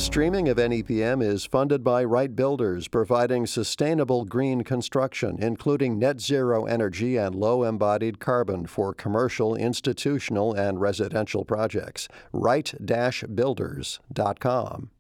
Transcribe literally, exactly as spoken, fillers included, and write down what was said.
Streaming of N E P M is funded by Wright Builders, providing sustainable green construction, including net zero energy and low embodied carbon for commercial, institutional, and residential projects. Wright Builders dot com.